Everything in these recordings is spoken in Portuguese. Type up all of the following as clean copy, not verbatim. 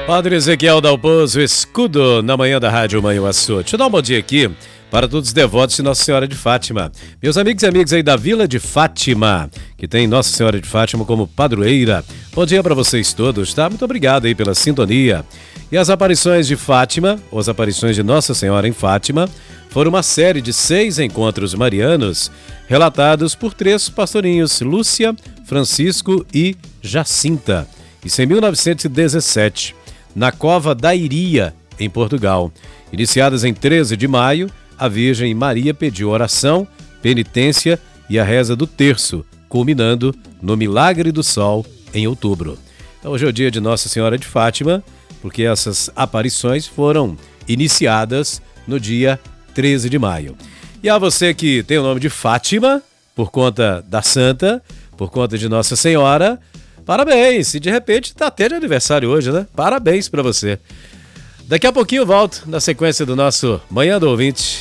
Padre Ezequiel Dalpozo, escudo na manhã da Rádio Manhuaçu. Deixa eu dar um bom dia aqui para todos os devotos de Nossa Senhora de Fátima. Meus amigos e amigas aí da Vila de Fátima, que tem Nossa Senhora de Fátima como padroeira. Bom dia para vocês todos, tá? Muito obrigado aí pela sintonia. E as aparições de Fátima, ou as aparições de Nossa Senhora em Fátima, foram uma série de 6 encontros marianos relatados por 3 pastorinhos, Lúcia, Francisco e Jacinta. Isso em 1917. Na Cova da Iria, em Portugal. Iniciadas em 13 de maio, a Virgem Maria pediu oração, penitência e a reza do terço, culminando no Milagre do Sol em outubro. Então, hoje é o dia de Nossa Senhora de Fátima, porque essas aparições foram iniciadas no dia 13 de maio. E a você que tem o nome de Fátima, por conta da Santa, por conta de Nossa Senhora, parabéns! E de repente tá até de aniversário hoje, né? Parabéns pra você. Daqui a pouquinho eu volto na sequência do nosso Manhã do Ouvinte.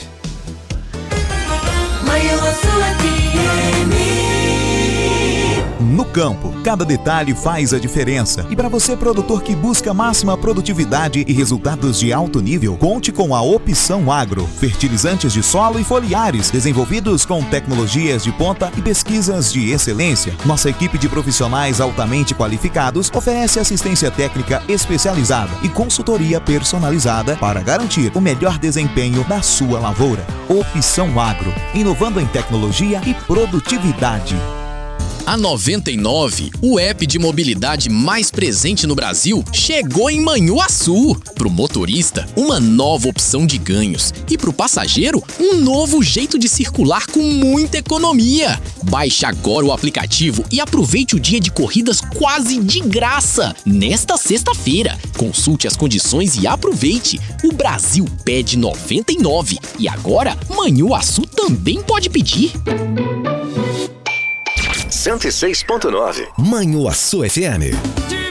No campo, cada detalhe faz a diferença. E para você, produtor que busca máxima produtividade e resultados de alto nível, conte com a Opção Agro. Fertilizantes de solo e foliares, desenvolvidos com tecnologias de ponta e pesquisas de excelência. Nossa equipe de profissionais altamente qualificados oferece assistência técnica especializada e consultoria personalizada para garantir o melhor desempenho da sua lavoura. Opção Agro, inovando em tecnologia e produtividade. A 99, o app de mobilidade mais presente no Brasil, chegou em Manhuaçu. Pro motorista, uma nova opção de ganhos. E pro passageiro, um novo jeito de circular com muita economia. Baixe agora o aplicativo e aproveite o dia de corridas quase de graça. Nesta sexta-feira, consulte as condições e aproveite. O Brasil pede 99 e agora Manhuaçu também pode pedir. 106.9 Manhuaçu FM.